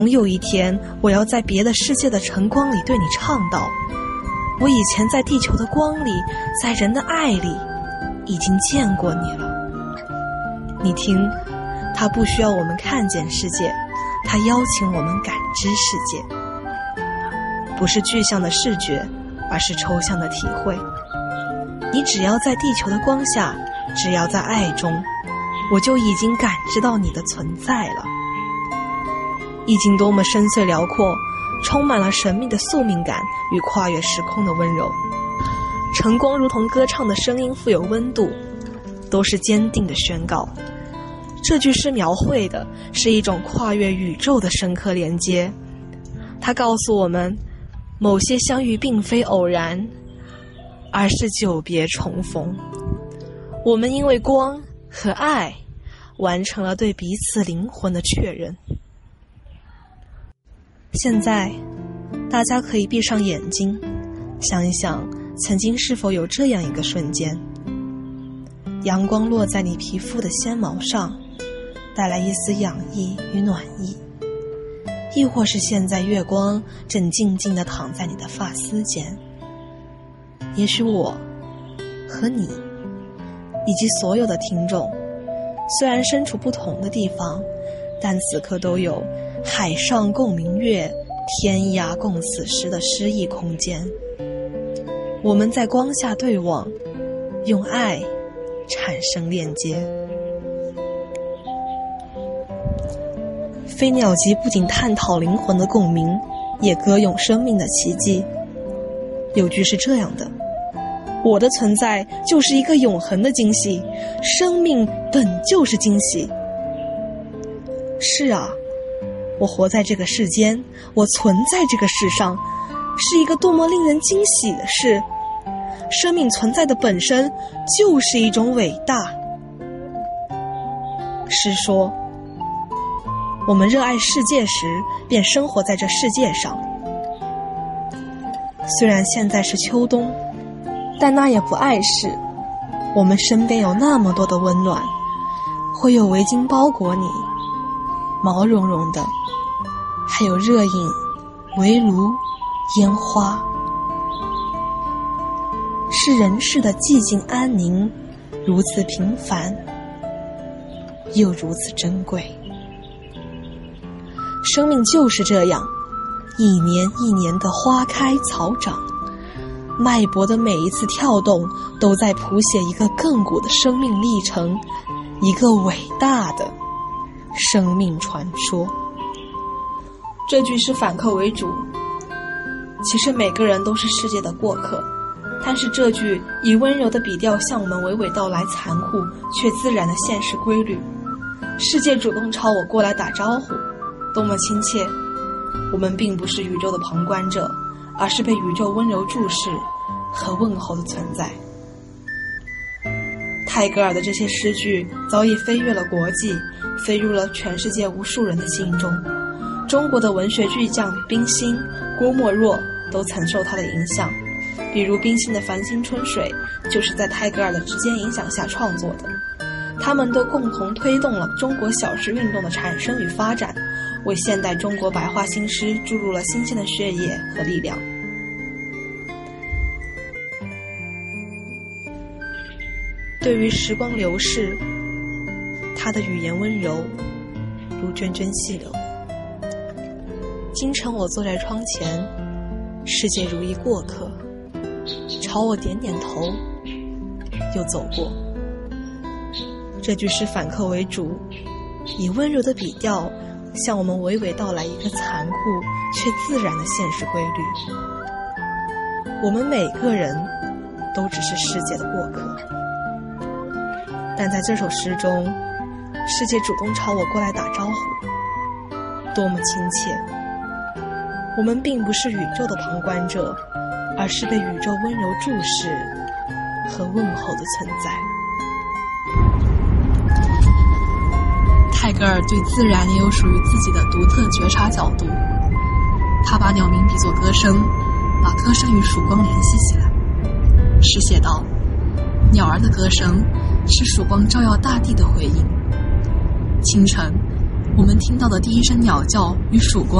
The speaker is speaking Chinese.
总有一天，我要在别的世界的晨光里对你唱道，我以前在地球的光里，在人的爱里，已经见过你了。你听，它不需要我们看见世界，它邀请我们感知世界。不是具象的视觉，而是抽象的体会。你只要在地球的光下，只要在爱中，我就已经感知到你的存在了。意境多么深邃辽阔，充满了神秘的宿命感与跨越时空的温柔。晨光如同歌唱的声音，富有温度，都是坚定的宣告。这句诗描绘的是一种跨越宇宙的深刻连接，它告诉我们，某些相遇并非偶然，而是久别重逢。我们因为光和爱，完成了对彼此灵魂的确认。现在，大家可以闭上眼睛，想一想，曾经是否有这样一个瞬间，阳光落在你皮肤的纤毛上，带来一丝痒意与暖意。亦或是现在月光正静静地躺在你的发丝间。也许我和你以及所有的听众，虽然身处不同的地方，但此刻都有海上共明月，天涯共此时的诗意空间。我们在光下对望，用爱产生链接。飞鸟集不仅探讨灵魂的共鸣，也歌咏生命的奇迹。有句是这样的，我的存在就是一个永恒的惊喜，生命本就是惊喜。是啊，我活在这个世间，我存在这个世上，是一个多么令人惊喜的事。生命存在的本身就是一种伟大。诗说，我们热爱世界时，便生活在这世界上。虽然现在是秋冬，但那也不碍事。我们身边有那么多的温暖，会有围巾包裹你，毛茸茸的，还有热饮、围炉、烟花。是人世的寂静安宁，如此平凡，又如此珍贵。生命就是这样，一年一年的花开草长，脉搏的每一次跳动都在谱写一个亘古的生命历程，一个伟大的生命传说。这句是反客为主，其实每个人都是世界的过客，但是这句以温柔的笔调向我们娓娓道来残酷却自然的现实规律。世界主动朝我过来打招呼，多么亲切。我们并不是宇宙的旁观者，而是被宇宙温柔注视和问候的存在。泰戈尔的这些诗句早已飞越了国际，飞入了全世界无数人的心中。中国的文学巨匠冰心、郭沫若都曾受他的影响，比如冰心的《繁星春水》就是在泰戈尔的直接影响下创作的。他们都共同推动了中国小诗运动的产生与发展，为现代中国白话新诗注入了新鲜的血液和力量。对于时光流逝，他的语言温柔如涓涓细流。今晨我坐在窗前，世界如一过客，朝我点点头，又走过。这句诗反客为主，以温柔的笔调向我们娓娓道来一个残酷却自然的现实规律。我们每个人都只是世界的过客，但在这首诗中，世界主动朝我过来打招呼，多么亲切。我们并不是宇宙的旁观者，而是被宇宙温柔注视和问候的存在。泰戈尔对自然也有属于自己的独特觉察角度，他把鸟鸣比作歌声，把歌声与曙光联系起来。诗写道，鸟儿的歌声是曙光照耀大地的回应。清晨， 我们听到的第一声鸟叫与曙光